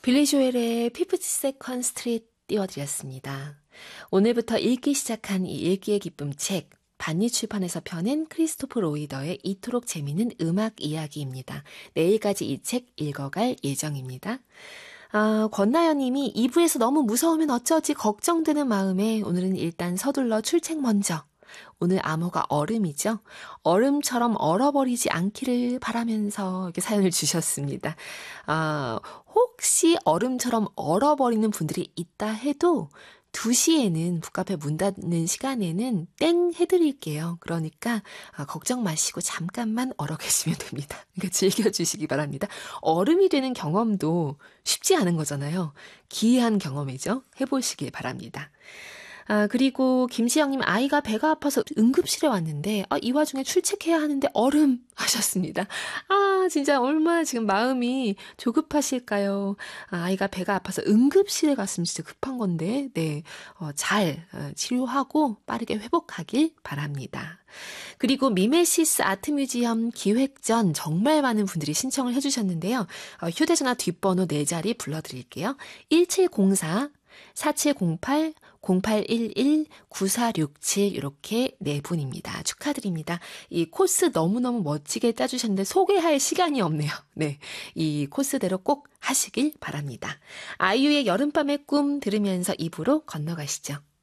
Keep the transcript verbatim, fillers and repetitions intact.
빌리 조엘의 피프티 세컨드 스트리트 띄워드렸습니다. 오늘부터 읽기 시작한 이 읽기의 기쁨 책, 반니 출판에서 펴낸 크리스토프 로이더의 이토록 재미있는 음악 이야기입니다. 내일까지 이 책 읽어갈 예정입니다. 아, 권나연 님이 이 부에서 너무 무서우면 어쩌지 걱정되는 마음에 오늘은 일단 서둘러 출첵 먼저. 오늘 암호가 얼음이죠. 얼음처럼 얼어버리지 않기를 바라면서 이렇게 사연을 주셨습니다. 아, 혹시 얼음처럼 얼어버리는 분들이 있다 해도 두 시에는 북카페 문 닫는 시간에는 땡 해드릴게요. 그러니까 아, 걱정 마시고 잠깐만 얼어 계시면 됩니다. 그러니까 즐겨주시기 바랍니다. 얼음이 되는 경험도 쉽지 않은 거잖아요. 기이한 경험이죠. 해보시길 바랍니다. 아, 그리고 김시영님 아이가 배가 아파서 응급실에 왔는데 아, 이 와중에 출첵해야 하는데 얼음 하셨습니다. 아, 진짜 얼마나 지금 마음이 조급하실까요? 아, 아이가 배가 아파서 응급실에 갔으면 진짜 급한 건데 네, 어, 잘 어, 치료하고 빠르게 회복하길 바랍니다. 그리고 미메시스 아트뮤지엄 기획전 정말 많은 분들이 신청을 해주셨는데요. 어, 휴대전화 뒷번호 네 자리 불러드릴게요. 일칠공사 사칠공팔 공팔일일 구사육칠 이렇게 네 분입니다. 축하드립니다. 이 코스 너무너무 멋지게 짜주셨는데 소개할 시간이 없네요. 네, 이 코스대로 꼭 하시길 바랍니다. 아이유의 여름밤의 꿈 들으면서 입으로 건너가시죠.